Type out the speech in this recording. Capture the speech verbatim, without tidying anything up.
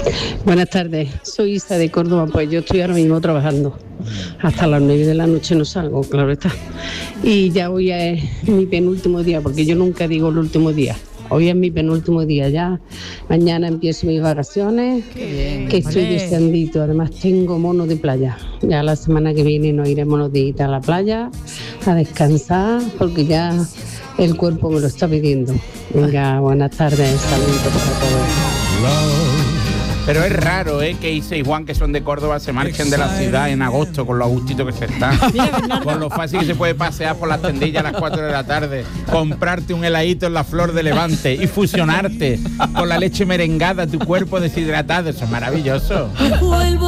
Buenas tardes, soy Isa de Córdoba. Pues yo estoy ahora mismo trabajando. Hasta las nueve de la noche no salgo, claro está. Y ya hoy es mi penúltimo día, porque yo nunca digo el último día. Hoy es mi penúltimo día ya. Mañana empiezo mis vacaciones, bien, que estoy vale. deseandito. Además tengo mono de playa. Ya la semana que viene nos iremos unos días a la playa a descansar, porque ya el cuerpo me lo está pidiendo. Venga, buenas tardes, saludos para todos. Pero es raro, ¿eh? Que Isa y Juan, que son de Córdoba, se marchen de la ciudad en agosto con lo a gustito que se está. Con lo fácil que se puede pasear por las tendillas a las cuatro de la tarde, comprarte un heladito en la Flor de Levante y fusionarte con la leche merengada, tu cuerpo deshidratado. Eso es maravilloso.